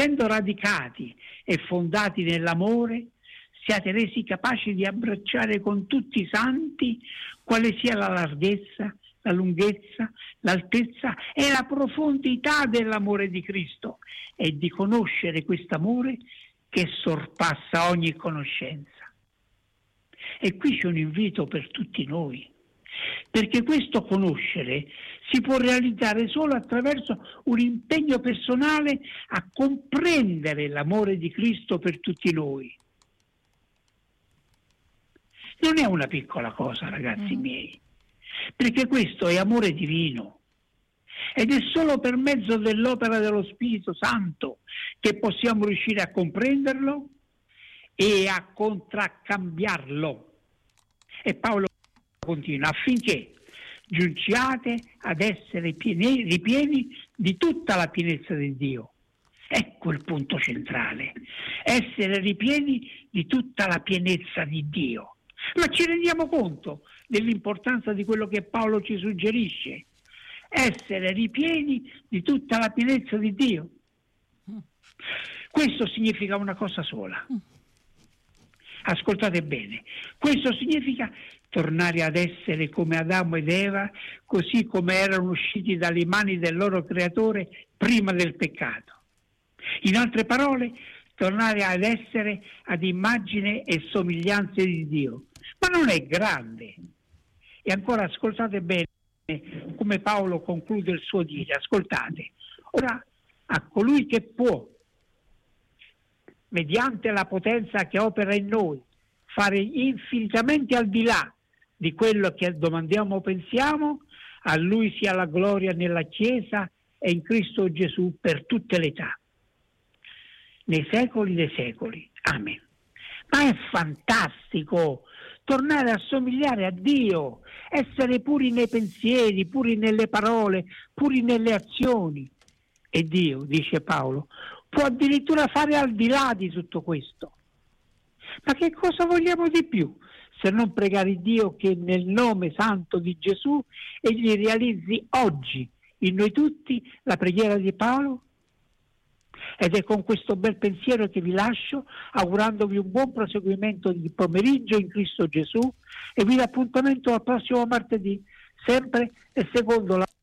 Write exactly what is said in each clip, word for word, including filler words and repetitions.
essendo radicati e fondati nell'amore, siate resi capaci di abbracciare con tutti i santi quale sia la larghezza, la lunghezza, l'altezza e la profondità dell'amore di Cristo, e di conoscere quest'amore che sorpassa ogni conoscenza. E qui c'è un invito per tutti noi, perché questo conoscere si può realizzare solo attraverso un impegno personale a comprendere l'amore di Cristo per tutti noi. Non è una piccola cosa, ragazzi Mm. miei, perché questo è amore divino, ed è solo per mezzo dell'opera dello Spirito Santo che possiamo riuscire a comprenderlo e a contraccambiarlo. E Paolo continua: affinché giunciate ad essere pieni, ripieni di tutta la pienezza di Dio. Ecco il punto centrale: essere ripieni di tutta la pienezza di Dio. Ma ci rendiamo conto dell'importanza di quello che Paolo ci suggerisce? Essere ripieni di tutta la pienezza di Dio. Questo significa una cosa sola. Ascoltate bene, questo significa tornare ad essere come Adamo ed Eva, così come erano usciti dalle mani del loro creatore prima del peccato. In altre parole, tornare ad essere ad immagine e somiglianza di Dio. Ma non è grande. E ancora ascoltate bene come Paolo conclude il suo dire. Ascoltate: ora a colui che può, mediante la potenza che opera in noi, fare infinitamente al di là di quello che domandiamo o pensiamo, a lui sia la gloria nella Chiesa e in Cristo Gesù per tutte le età, nei secoli dei secoli. Amen. Ma è fantastico tornare a somigliare a Dio, essere puri nei pensieri, puri nelle parole, puri nelle azioni. E Dio, dice Paolo, può addirittura fare al di là di tutto questo. Ma che cosa vogliamo di più se non pregare Dio che nel nome santo di Gesù egli realizzi oggi in noi tutti la preghiera di Paolo? Ed è con questo bel pensiero che vi lascio, augurandovi un buon proseguimento di pomeriggio in Cristo Gesù, e vi do appuntamento al prossimo martedì, sempre e secondo la...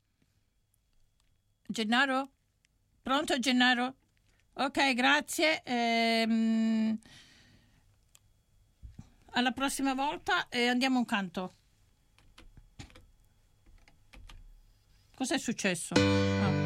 Gennaro? Pronto, Gennaro? Ok, grazie. Ehm, alla prossima volta e andiamo a un canto. Cos'è successo? Ah.